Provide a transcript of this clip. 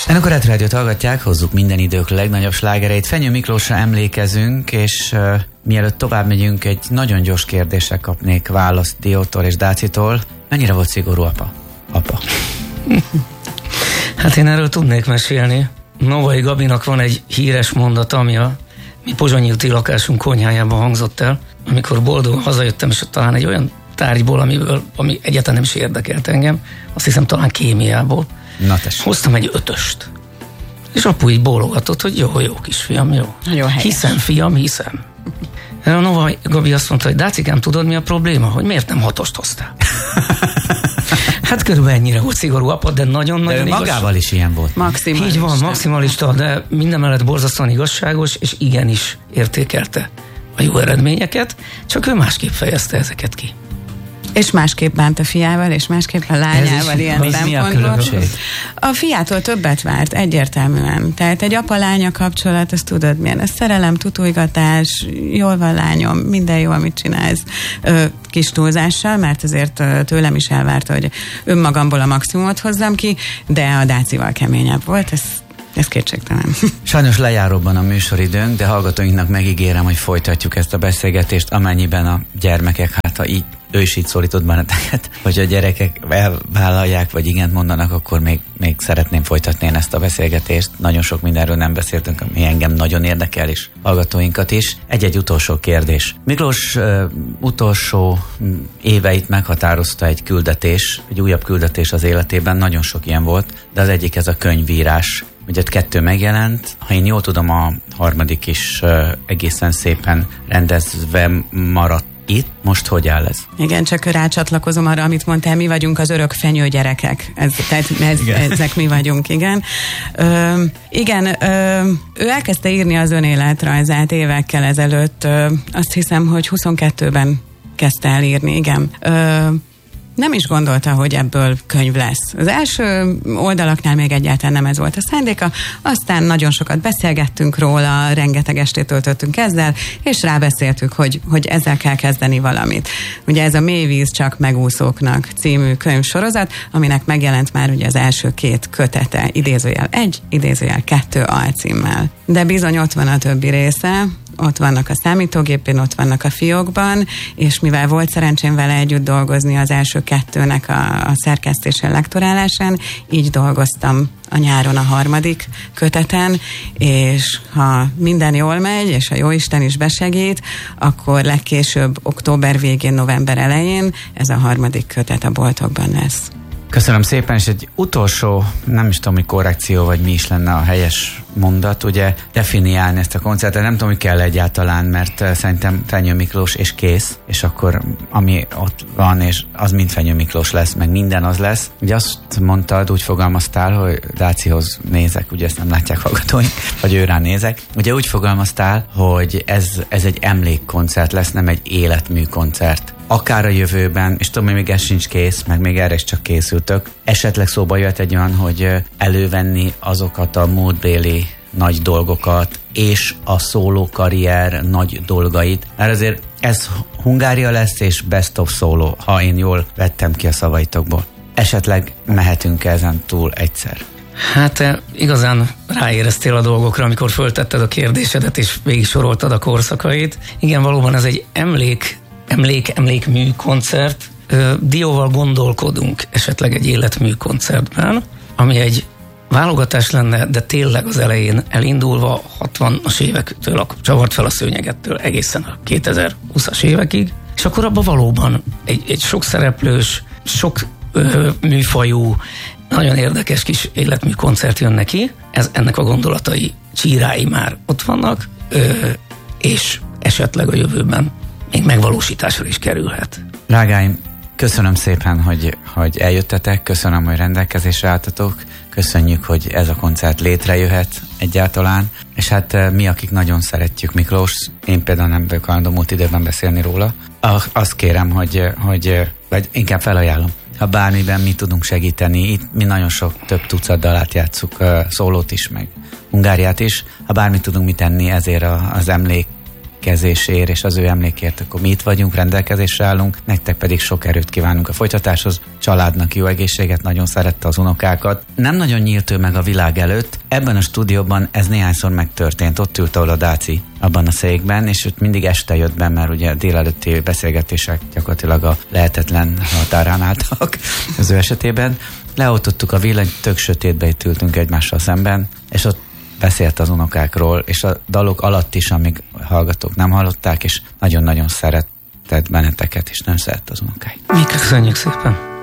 Ennek a Rádiót hallgatják, hozzuk minden idők legnagyobb slágereit. Fenyő Miklósra emlékezünk, és mielőtt tovább megyünk, egy nagyon gyors kérdésre kapnék választ Diótól és Dácitól. Mennyire volt szigorú apa? Hát én erről tudnék mesélni. Novai Gabinak van egy híres mondata, ami a mi pozsonyi úti lakásunk konyhájában hangzott el, amikor boldogan hazajöttem, és talán egy olyan tárgyból, ami egyáltalán nem is érdekelt engem, azt hiszem talán kémiából. Na tessék. Hoztam egy 5-öst. És apu így bólogatott, hogy jó kisfiam, jó. Nagyon helyes. Hiszem, fiam, hiszem. A Novai Gabi azt mondta, hogy Dácikám, tudod mi a probléma? Hogy miért nem 6-ost hoztál? Hát körülbelül ennyire volt szigorú apa, de nagyon-nagyon igaz. Magával is ilyen volt. Maximalista. Így van, maximalista, de minden mellett borzasztóan igazságos, és igenis értékelte a jó eredményeket, csak ő másképp fejezte ezeket ki. És másképp bánt a fiával, és másképp a lányával ilyen szempontból. A fiától többet várt, egyértelműen. Tehát egy apa-lánya kapcsolat, azt tudod milyen, ez szerelem, tutújgatás, jól van lányom, minden jó, amit csinálsz, kis túlzással, mert azért tőlem is elvárta, hogy önmagamból a maximumot hozzam ki, de a Dácival keményebb volt, ez kétségtelen. Sajnos lejáróban a műsoridőnk, de hallgatóinknak megígérem, hogy folytatjuk ezt a beszélgetést, amennyiben a gyermekek, hát ha így, ő is így szólított benneteket, hogy a gyerekek elvállalják, vagy igent mondanak, akkor még szeretném folytatni én ezt a beszélgetést. Nagyon sok mindenről nem beszéltünk, ami engem nagyon érdekel, és hallgatóinkat is. Egy utolsó kérdés. Miklós utolsó éveit meghatározta egy küldetés, egy újabb küldetés az életében, nagyon sok ilyen volt, de az egyik ez a könyvírás. Ugye 2 megjelent, ha én jól tudom, a 3. is egészen szépen rendezve maradt itt. Most hogy áll ez? Igen, csak rácsatlakozom arra, amit mondtál, mi vagyunk az örök fenyő gyerekek. Ezek mi vagyunk, igen. Ő elkezdte írni az önéletrajzát évekkel ezelőtt. Azt hiszem, hogy 22-ben kezdte el írni, igen. Nem is gondolta, hogy ebből könyv lesz. Az első oldalaknál még egyáltalán nem ez volt a szándéka, aztán nagyon sokat beszélgettünk róla, rengeteg estét töltöttünk ezzel, és rábeszéltük, hogy ezzel kell kezdeni valamit. Ugye ez a Mélyvíz csak megúszóknak című könyvsorozat, aminek megjelent már ugye az első 2 kötete, idézőjel 1, idézőjel 2 alcímmel. De bizony ott van a többi része, ott vannak a számítógépén, ott vannak a fiókban, és mivel volt szerencsém vele együtt dolgozni az első 2-nek a szerkesztésén, lektorálásán, így dolgoztam a nyáron a 3. köteten, és ha minden jól megy, és a jóisten is besegít, akkor legkésőbb október végén, november elején ez a 3. kötet a boltokban lesz. Köszönöm szépen, és egy utolsó, nem is tudom, hogy korrekció, vagy mi is lenne a helyes mondat, ugye definiálni ezt a koncertet, nem tudom, hogy kell egyáltalán, mert szerintem Fenyő Miklós és kész, és akkor ami ott van, és az mind Fenyő Miklós lesz, meg minden az lesz. Ugye azt mondtad, úgy fogalmaztál, hogy Dácihoz nézek, ugye ezt nem látják hallgatóink, vagy ő rá nézek. Ugye úgy fogalmaztál, hogy ez egy emlékkoncert lesz, nem egy életműkoncert. Akár a jövőben, és tudom, hogy még ez sincs kész, meg még erre is csak készültök. Esetleg szóba jött egy olyan, hogy elővenni azokat a múltbéli nagy dolgokat, és a szóló karrier nagy dolgait. Mert azért ez Hungária lesz, és Best of Solo, ha én jól vettem ki a szavaitokból. Esetleg mehetünk ezen túl egyszer. Hát igazán ráéreztél a dolgokra, amikor föltetted a kérdésedet, és végig soroltad a korszakait. Igen, valóban ez egy emlékmű koncert. Dióval gondolkodunk esetleg egy életmű koncertben, ami egy válogatás lenne, de tényleg az elején elindulva 60-as évektől, akkor csavart fel a szőnyegettől egészen a 2020-as évekig, és akkor abban valóban egy sok szereplős, sok műfajú, nagyon érdekes kis életmű koncert jön neki. Ennek a gondolatai, csírái már ott vannak, és esetleg a jövőben még megvalósításra is kerülhet. Drágáim, köszönöm szépen, hogy eljöttetek, köszönöm, hogy rendelkezésre álltatok, köszönjük, hogy ez a koncert létrejöhet egyáltalán, és hát mi, akik nagyon szeretjük Miklós, én például nem vagyok hajlandó múlt időben beszélni róla, azt kérem, vagy inkább felajánlom, ha bármiben mi tudunk segíteni, itt mi nagyon sok, több tucat dalát játsszuk, szólót is, meg Hungáriát is, ha bármit tudunk mi tenni ezért az emlékezésért és az ő emlékért, akkor mi itt vagyunk, rendelkezésre állunk, nektek pedig sok erőt kívánunk a folytatáshoz, családnak jó egészséget, nagyon szerette az unokákat. Nem nagyon nyílt ő meg a világ előtt, ebben a stúdióban ez néhányszor megtörtént, ott ült, ahol a Dáci, abban a székben, és őt mindig este jött be, mert ugye délelőtti beszélgetések gyakorlatilag a lehetetlen határán álltak az ő esetében. Leoltottuk a villanyt, tök sötétbe, itt ültünk egymással szemben, és ott beszélt az unokákról, és a dalok alatt is, amíg hallgatók nem hallották, és nagyon-nagyon szeretett benneteket, és nem szerette az unokáit. Mi köszönjük szépen!